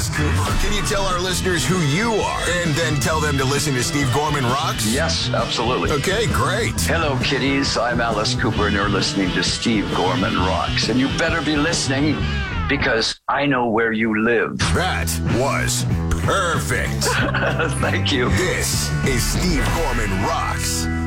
Alice Cooper. Can you tell our listeners who you are and then tell them to listen to Steve Gorman Rocks? Yes, absolutely. Okay, great. Hello, kiddies. I'm Alice Cooper, and you're listening to Steve Gorman Rocks. And you better be listening because I know where you live. That was perfect. Thank you. This is Steve Gorman Rocks.